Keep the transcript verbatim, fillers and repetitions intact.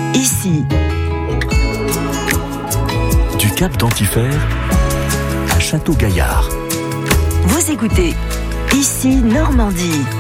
Ici. Du Cap d'Antifer à Château-Gaillard. Vous écoutez Ici Normandie.